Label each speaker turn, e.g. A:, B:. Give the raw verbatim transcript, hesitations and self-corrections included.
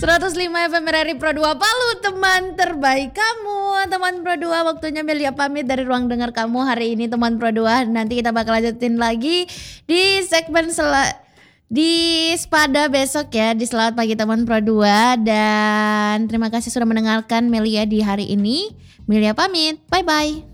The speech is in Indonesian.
A: seratus lima F M R R I Pro dua Palu, teman terbaik kamu. Teman Pro dua, waktunya Melia pamit dari ruang dengar kamu hari ini teman Pro dua. Nanti kita bakal lanjutin lagi di segmen sel- di Spada besok ya, di Selamat Pagi Teman Pro dua. Dan terima kasih sudah mendengarkan Melia di hari ini. Melia pamit, bye bye.